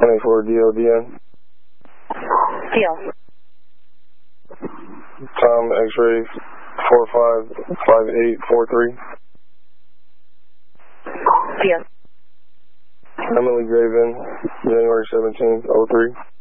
24 DODN. Deal. Tom X-ray 455843. Deal. Emily Graven, January 17th, 03.